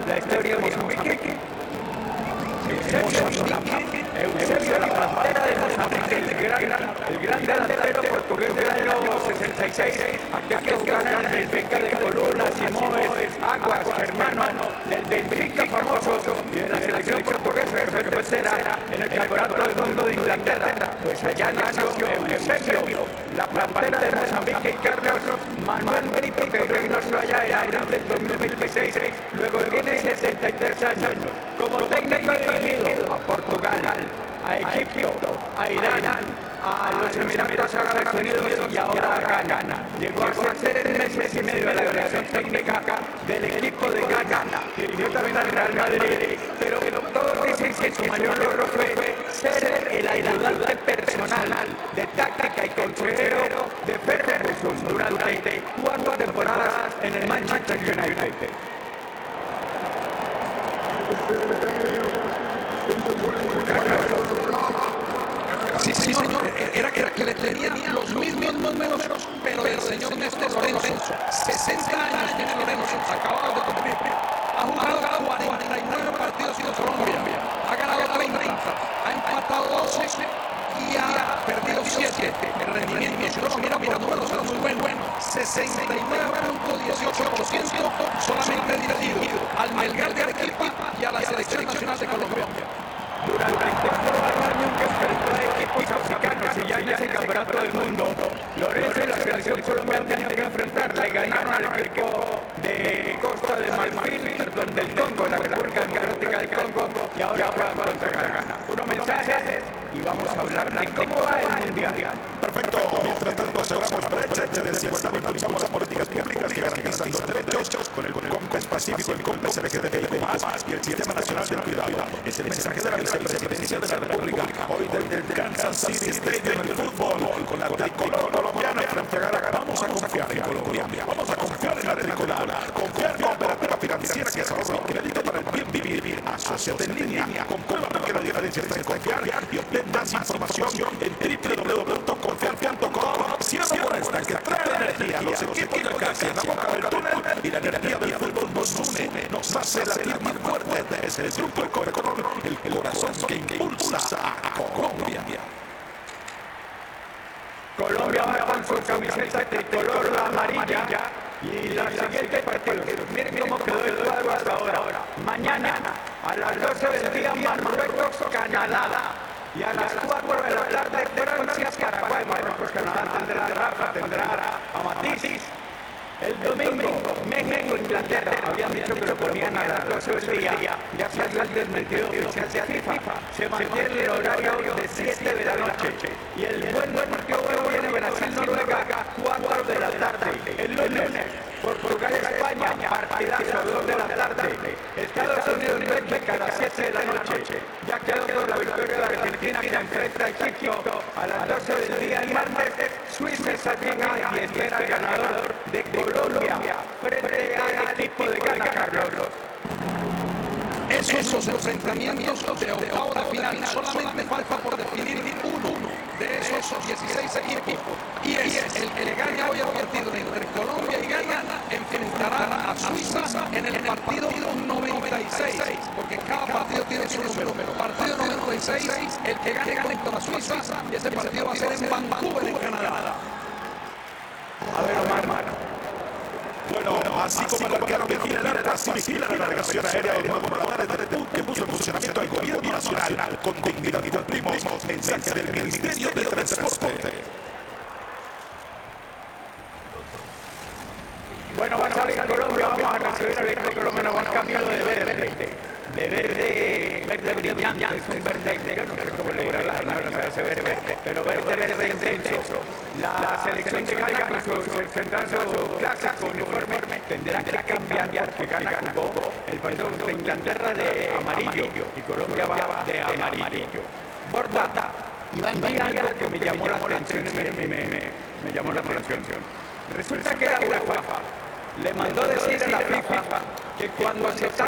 la historia de Mozambique. Eusebio, la pantera de Mozambique, el gran delantero portugués del año 66, aquel que gana el Benfica de Coluna, Simões, Aguas, Germano, del Benfica famoso y de la selección portuguesa que fue tercera en el campeonato del mundo de Inglaterra. Pues allá nació Eusebio, la pantera de Mozambique, y Carlos Manuel Brito, que reinó allá en abril del 2016, luego tiene 63 años. Como técnico dirigido a Portugal, a Egipto, a Irán, a los Emiratos Árabes Unidos y ahora a Ghana. Llegó a ser 3 meses y medio la dirección técnica del equipo de Ghana. Dirigió también al Real Madrid, pero todos dicen que su mayor logro fue ser el ayudante personal de táctica y consejero de Ferguson durante 4 temporadas en el Manchester United. Sí, señor, era que le tenían los mismos números, pero el señor Néstor Lorenzo, 60 años tiene Lorenzo, acabado de cumplir, ha jugado 49 partidos con Colombia, ha ganado 30, ha empatado 12 y ha perdido 7. El rendimiento, si uno mira por números, es muy bueno, 69.18%, solamente dirigido al Melgar de Arequipa y a la Selección Nacional de Colombia. Durante 4 años que enfrentó a equipos africanos y ya en ese campeonato del mundo, Lorenzo y la selección colombiana tenían que enfrentarla y ganaron al equipo de Costa de Marfil, perdón, del Congo, la República Democrática del Congo, y ahora juegan contra Ghana. Unos mensajes y vamos a hablar de cómo va el mundial. Perfecto. Mientras tanto, aseguramos brecha de desigualdad, impulsamos políticas públicas que garantizan los derechos con el Congo Pacífico, el Congo LGTBI+, y el Sistema Nacional del Cuidado. Es el mensaje de la vicepresidencia de la República, hoy desde el Kansas City Stadium en el fútbol, con la tricolor colombiana frente a Ghana. Vamos a confiar en Colombia, vamos a confiar en la tricolor, confiar en la operativa financiera que es el crédito para el bien vivir. Asociate en línea con Colombia, que la diferencia está en confiar, y obtén más información en www.confiar.com. Siempre honesta, que trae energía, los equipos de casa, la boca del túnel, y la energía del fútbol nos une, nos hace latir más fuerte. Es el grupo de Corecol, el corazón que impulsa a Colombia. Colombia va con su camiseta tricolor amarilla y la siguiente partido. Miren cómo quedó el cuadro hasta ahora. Mañana a las 12 del día Marruecos, Canadá. Y a las 4 de la tarde Francia, Paraguay. Marruecos, Canadá tendrá a Rafa, tendrá a Matisse. El domingo, México, Inglaterra, habían dicho que lo ponían a las 12 del día, ya salió el desmentido oficial de FIFA, se mantiene el horario de 7 de la noche, y el buen partido viene Brasil, Noruega, 4 de la tarde, el lunes, Portugal, España, partidazo, 2 de la tarde, Estados Unidos, Bélgica, a las 7 de la noche, ya quedó con la victoria de Argentina que enfrenta a Egipto, a las 12 del día y martes, Suiza se llega y espera al ganador de Colombia frente al equipo de Ghana, Carlos. Esos son los enfrentamientos de octavo de final. Solamente falta por definir uno de esos 16 equipos. Y es el que le gane hoy el partido entre Colombia y Ghana enfrentará a Suiza en el partido 96. Porque cada partido tiene su número. Partido 96, el que gane contra Suiza, y ese partido va a ser en Vancouver, en Canadá. A ver, Omar. Bueno, así como el arquero que vigila la navegación aérea de nuevo que puso en funcionamiento el gobierno nacional con dignidad y cumplimos mensaje del Ministerio de Transporte. Bueno, va a salir a Colombia, vamos a recibir al equipo colombiano, va cambiando de verde brillante, es un verde, yo no sé cómo le dirá la ese verde, pero verde intenso. La selección de Ghana con su clásico uniforme tendrá que cambiar porque Ghana jugó el partido de Inglaterra de amarillo y Colombia va de amarillo. Bordata, y algo que me llamó la atención, me llamó la atención. Resulta que la UEFA le mandó decir a la FIFA que cuando se está